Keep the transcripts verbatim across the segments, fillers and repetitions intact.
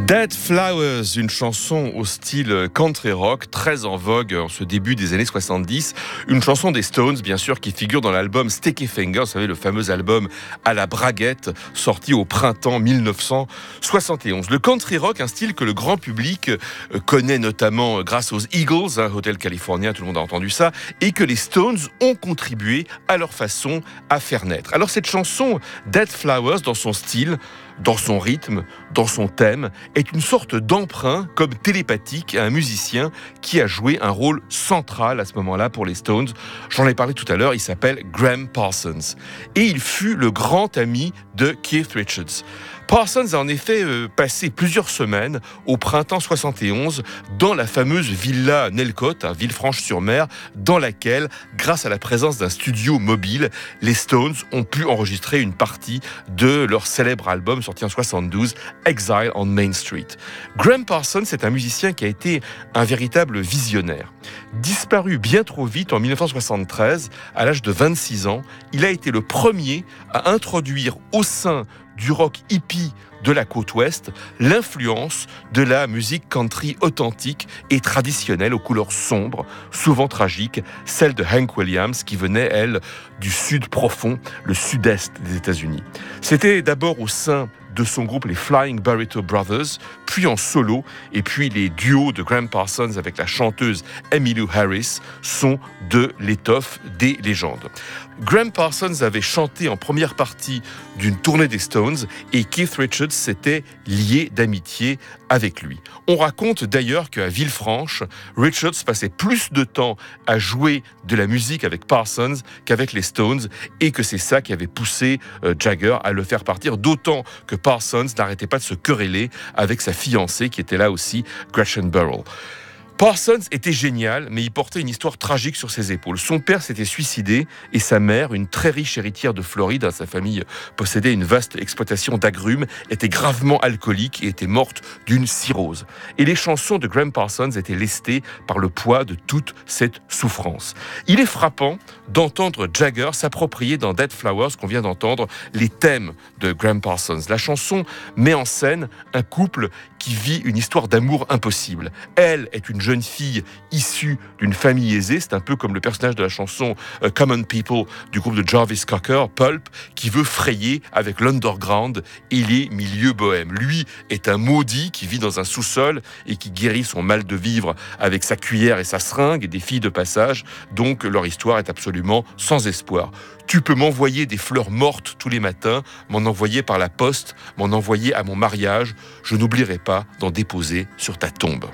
Dead Flowers, une chanson au style country rock, très en vogue en ce début des années soixante-dix. Une chanson des Stones, bien sûr, qui figure dans l'album Sticky Fingers, vous savez, le fameux album à la braguette, sorti au printemps dix-neuf cent soixante et onze. Le country rock, un style que le grand public connaît notamment grâce aux Eagles, hein, Hotel California, tout le monde a entendu ça, et que les Stones ont contribué à leur façon à faire naître. Alors cette chanson, Dead Flowers, dans son style, dans son rythme, dans son thème, est une sorte d'emprunt comme télépathique à un musicien qui a joué un rôle central à ce moment-là pour les Stones. J'en ai parlé tout à l'heure, il s'appelle Graham Parsons. Et il fut le grand ami de Keith Richards. Parsons a en effet euh, passé plusieurs semaines au printemps soixante et onze dans la fameuse villa Nelcott, à Villefranche-sur-Mer, dans laquelle, grâce à la présence d'un studio mobile, les Stones ont pu enregistrer une partie de leur célèbre album sorti en soixante-douze, Exile on Main Street. Graham Parsons est un musicien qui a été un véritable visionnaire. Disparu bien trop vite en dix-neuf cent soixante-treize, à l'âge de vingt-six ans, il a été le premier à introduire au sein du rock hippie de la côte ouest, l'influence de la musique country authentique et traditionnelle aux couleurs sombres, souvent tragiques, celle de Hank Williams qui venait, elle, du sud profond, le sud-est des États-Unis. C'était d'abord au sein de son groupe, les Flying Burrito Brothers, puis en solo, et puis les duos de Graham Parsons avec la chanteuse Emmylou Harris sont de l'étoffe des légendes. Graham Parsons avait chanté en première partie d'une tournée des Stones et Keith Richards s'était lié d'amitié avec lui. On raconte d'ailleurs qu'à Villefranche, Richards passait plus de temps à jouer de la musique avec Parsons qu'avec les Stones et que c'est ça qui avait poussé euh, Jagger à le faire partir, d'autant que Parsons n'arrêtait pas de se quereller avec sa fiancée qui était là aussi, Gretchen Burrell. Parsons était génial, mais il portait une histoire tragique sur ses épaules. Son père s'était suicidé et sa mère, une très riche héritière de Floride, sa famille possédait une vaste exploitation d'agrumes, était gravement alcoolique et était morte d'une cirrhose. Et les chansons de Graham Parsons étaient lestées par le poids de toute cette souffrance. Il est frappant d'entendre Jagger s'approprier dans Dead Flowers, qu'on vient d'entendre, les thèmes de Graham Parsons. La chanson met en scène un couple qui vit une histoire d'amour impossible. Elle est une jeune fille issue d'une famille aisée, c'est un peu comme le personnage de la chanson uh, Common People du groupe de Jarvis Cocker, Pulp, qui veut frayer avec l'underground et les milieux bohèmes. Lui est un maudit qui vit dans un sous-sol et qui guérit son mal de vivre avec sa cuillère et sa seringue et des filles de passage, donc leur histoire est absolument sans espoir. Tu peux m'envoyer des fleurs mortes tous les matins, m'en envoyer par la poste, m'en envoyer à mon mariage, je n'oublierai pas d'en déposer sur ta tombe.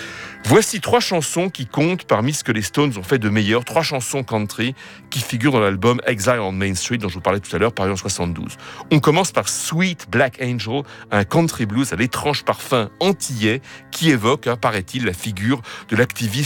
Voici trois chansons qui comptent parmi ce que les Stones ont fait de meilleur, trois chansons country qui figurent dans l'album Exile on Main Street dont je vous parlais tout à l'heure, paru en soixante-douze. On commence par Sweet Black Angel, un country blues à l'étrange parfum antillais qui évoque, hein, paraît-il, la figure de l'activiste